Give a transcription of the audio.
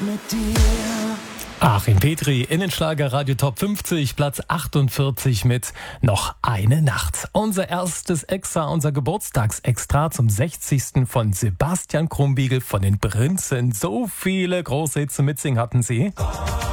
mit dir. Achim Petri, Innenschlager Radio Top 50, Platz 48 mit Noch eine Nacht. Unser erstes Extra, unser Geburtstagsextra zum 60. von Sebastian Krumbiegel von den Prinzen. So viele große Hits zu mitsingen hatten sie.